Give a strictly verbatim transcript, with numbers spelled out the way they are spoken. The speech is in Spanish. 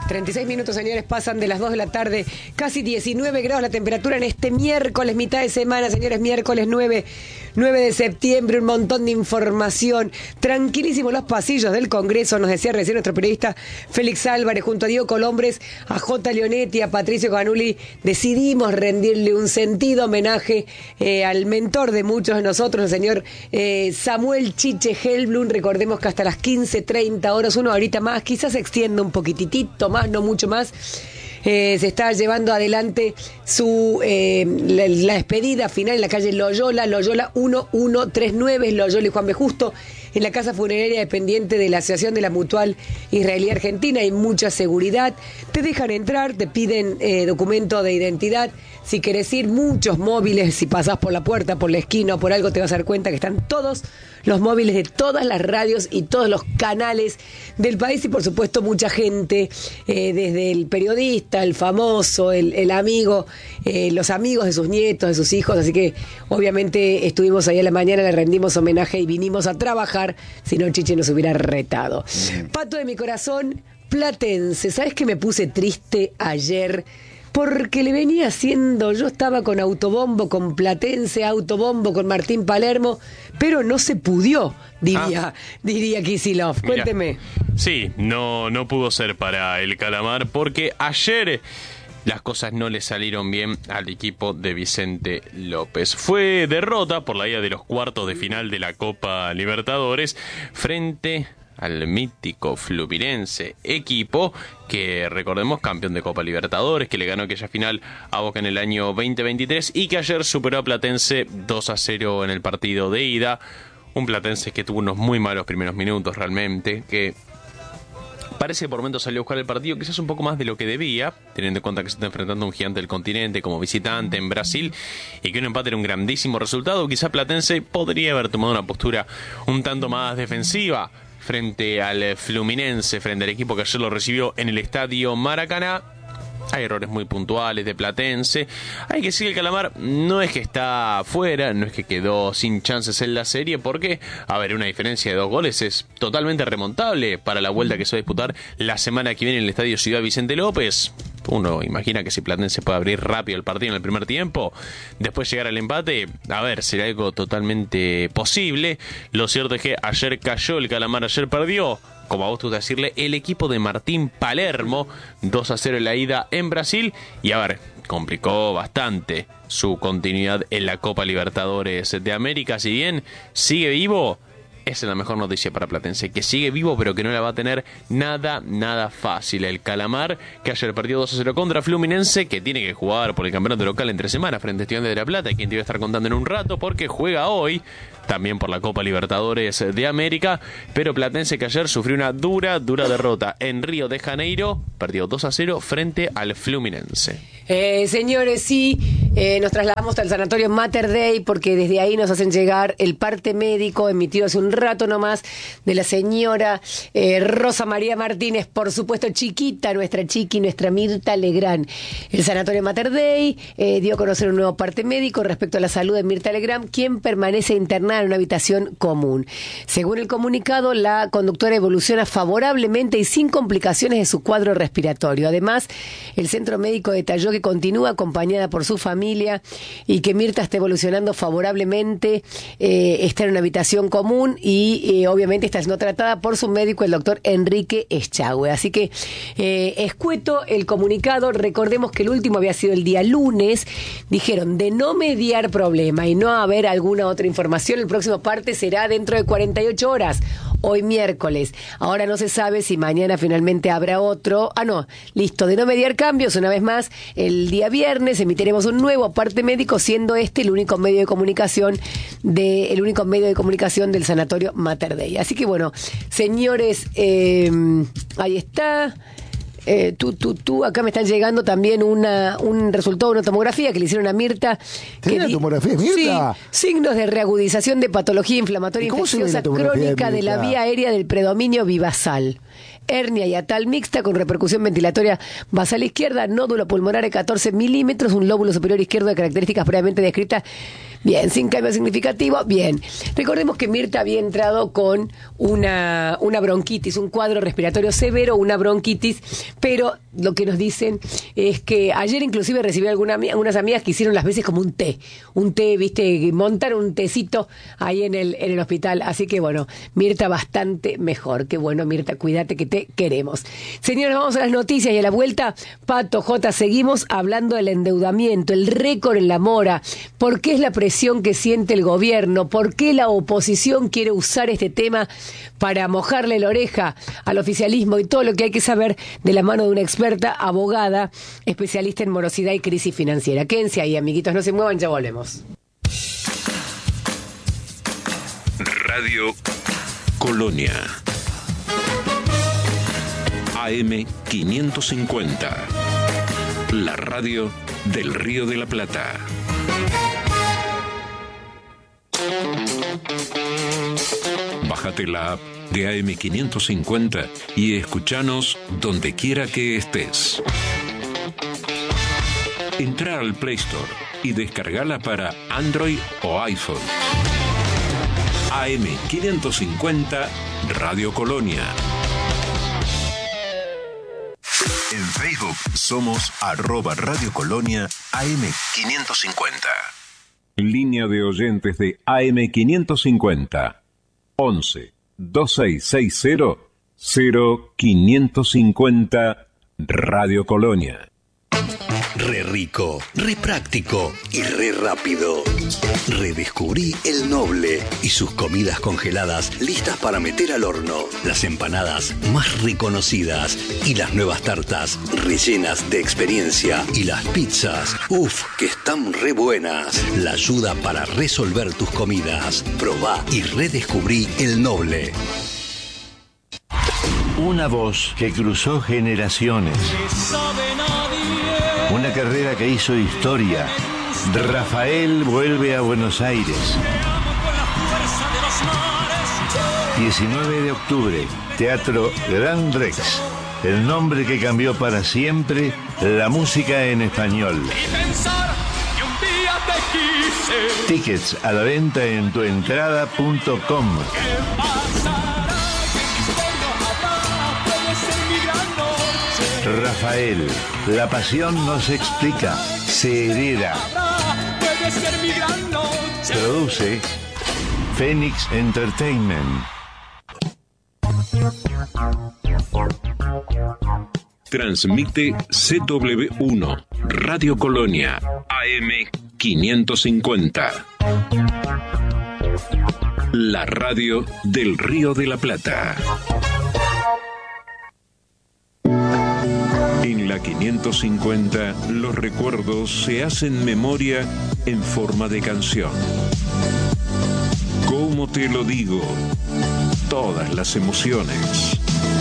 treinta y seis minutos, señores, pasan de las dos de la tarde, casi diecinueve grados la temperatura en este miércoles, mitad de semana, señores, miércoles nueve de septiembre, un montón de información, tranquilísimos los pasillos del Congreso, nos decía recién nuestro periodista Félix Álvarez, junto a Diego Colombres, a J. Leonetti, a Patricio Canuli, decidimos rendirle un sentido homenaje eh, al mentor de muchos de nosotros, el señor eh, Samuel Chiche Helblum. Recordemos que hasta las quince treinta horas, uno ahorita más, quizás se extienda un poquitito más, no mucho más. Eh, se está llevando adelante su eh, la, la despedida final en la calle Loyola, Loyola mil ciento treinta y nueve, Loyola y Juan B. Justo, en la casa funeraria dependiente de la Asociación de la Mutual Israelí Argentina. Hay mucha seguridad, te dejan entrar, te piden eh, documento de identidad. Si querés ir, muchos móviles, si pasás por la puerta, por la esquina o por algo, te vas a dar cuenta que están todos los móviles de todas las radios y todos los canales del país, y por supuesto mucha gente, eh, desde el periodista, el famoso, el, el amigo, eh, los amigos de sus nietos, de sus hijos. Así que obviamente estuvimos ahí a la mañana, le rendimos homenaje y vinimos a trabajar, si no Chiche nos hubiera retado. Mm. Pato de mi corazón, Platense, ¿sabes que me puse triste ayer? Porque le venía haciendo, yo estaba con Autobombo, con Platense, Autobombo, con Martín Palermo, pero no se pudió, diría, ah. diría Kicillof. Cuénteme. Mira, sí, no, no pudo ser para el Calamar, porque ayer las cosas no le salieron bien al equipo de Vicente López. Fue derrota por la ida de los cuartos de final de la Copa Libertadores frente al mítico Fluminense, equipo que, recordemos, campeón de Copa Libertadores, que le ganó aquella final a Boca en el año veinte veintitrés y que ayer superó a Platense dos a cero en el partido de ida. Un Platense que tuvo unos muy malos primeros minutos realmente, que parece que por momentos salió a buscar el partido quizás un poco más de lo que debía, teniendo en cuenta que se está enfrentando a un gigante del continente como visitante en Brasil y que un empate era un grandísimo resultado. Quizás Platense podría haber tomado una postura un tanto más defensiva frente al Fluminense, frente al equipo que ayer lo recibió en el estadio Maracaná. Hay errores muy puntuales de Platense. Hay que decir que el Calamar no es que está fuera, no es que quedó sin chances en la serie, porque, a ver, una diferencia de dos goles es totalmente remontable para la vuelta que se va a disputar la semana que viene en el estadio Ciudad Vicente López. Uno imagina que si Platense puede abrir rápido el partido en el primer tiempo, después llegar al empate, a ver, será algo totalmente posible. Lo cierto es que ayer cayó el Calamar, ayer perdió, como a vos te gusta decirle, el equipo de Martín Palermo, dos a cero en la ida en Brasil, y a ver, complicó bastante su continuidad en la Copa Libertadores de América. Si bien sigue vivo, esa es la mejor noticia para Platense, que sigue vivo pero que no la va a tener nada, nada fácil. El Calamar, que ayer perdió dos a cero contra Fluminense, que tiene que jugar por el campeonato local entre semanas frente a Estudiantes de La Plata, quien te iba a estar contando en un rato, porque juega hoy también por la Copa Libertadores de América, pero Platense, que ayer sufrió una dura, dura derrota en Río de Janeiro, perdió dos a cero frente al Fluminense. Eh, señores, sí, eh, nos trasladamos al Sanatorio Mater Dei, porque desde ahí nos hacen llegar el parte médico emitido hace un rato nomás de la señora eh, Rosa María Martínez, por supuesto chiquita, nuestra chiqui, nuestra Mirta Legrand. El Sanatorio Mater Dei eh, dio a conocer un nuevo parte médico respecto a la salud de Mirta Legrand, quien permanece internada en una habitación común. Según el comunicado, la conductora evoluciona favorablemente y sin complicaciones de su cuadro respiratorio. Además, el centro médico detalló que continúa acompañada por su familia y que Mirta está evolucionando favorablemente, eh, está en una habitación común y eh, obviamente está siendo tratada por su médico, el doctor Enrique Eschagüe. Así que eh, escueto el comunicado. Recordemos que el último había sido el día lunes. Dijeron de no mediar problema y no haber alguna otra información, el próximo parte será dentro de cuarenta y ocho horas, hoy miércoles. Ahora no se sabe si mañana finalmente habrá otro. Ah, no, listo, de no mediar cambios, una vez más, el día viernes emitiremos un nuevo parte médico, siendo este el único medio de comunicación de, el único medio de comunicación del Sanatorio Mater Dei. Así que bueno, señores, eh, ahí está. Eh, tú, tú, tú, acá me están llegando también una un resultado de una tomografía que le hicieron a Mirta. ¿Tiene una tomografía, Mirta? Sí, signos de reagudización de patología inflamatoria infecciosa crónica de, de la vía aérea del predominio vivasal. hernia hiatal mixta con repercusión ventilatoria basal izquierda, nódulo pulmonar de catorce milímetros, un lóbulo superior izquierdo de características previamente descritas. Bien, sin cambio significativo, bien. Recordemos que Mirta había entrado con una, una bronquitis, un cuadro respiratorio severo, una bronquitis, pero lo que nos dicen es que ayer inclusive recibí alguna, algunas amigas que hicieron las veces como un té, un té, viste, montaron un tecito ahí en el, en el hospital, así que bueno, Mirta bastante mejor, qué bueno Mirta, cuídate que te queremos. Señores, vamos a las noticias y a la vuelta, Pato, J, seguimos hablando del endeudamiento, el récord en la mora, ¿por qué es la presión que siente el gobierno? ¿Por qué la oposición quiere usar este tema para mojarle la oreja al oficialismo y todo lo que hay que saber de la mano de una experta abogada, especialista en morosidad y crisis financiera? Quédense ahí, amiguitos, no se muevan, ya volvemos. Radio Colonia A M quinientos cincuenta, la radio del Río de la Plata. Bájate la app de A M quinientos cincuenta y escuchanos donde quiera que estés. Entra al Play Store y descargala para Android o iPhone. A M quinientos cincuenta Radio Colonia. En Facebook somos arroba Radio Colonia A M quinientos cincuenta. Línea de oyentes de A M quinientos cincuenta. once, veintiséis sesenta, cero quinientos cincuenta Radio Colonia. Re rico, re práctico y re rápido. Redescubrí El Noble y sus comidas congeladas listas para meter al horno. Las empanadas más reconocidas y las nuevas tartas rellenas de experiencia. Y las pizzas, uff, que están re buenas. La ayuda para resolver tus comidas. Probá y redescubrí El Noble. Una voz que cruzó generaciones. Una carrera que hizo historia. Rafael vuelve a Buenos Aires. diecinueve de octubre, Teatro Gran Rex. El nombre que cambió para siempre la música en español. Tickets a la venta en tuentrada punto com. Rafael, la pasión no se explica, se hereda. Produce Phoenix Entertainment. Transmite C W uno, Radio Colonia, A M quinientos cincuenta. La radio del Río de la Plata. En la quinientos cincuenta, los recuerdos se hacen memoria en forma de canción. ¿Cómo te lo digo? Todas las emociones.